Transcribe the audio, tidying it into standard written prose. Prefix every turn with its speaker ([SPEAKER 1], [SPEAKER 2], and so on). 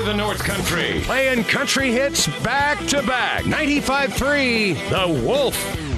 [SPEAKER 1] the North Country.
[SPEAKER 2] Playing country hits back to back. 95.3 The Wolf.